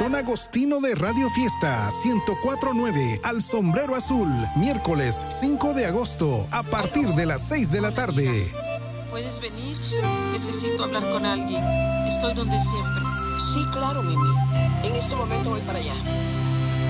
Gastón Agostino de Radio Fiesta 1049 al Sombrero Azul, miércoles 5 de agosto a partir de las 6 de la tarde. ¿Puedes venir? Necesito hablar con alguien. Estoy donde siempre. Sí, claro, Mimi. En este momento voy para allá.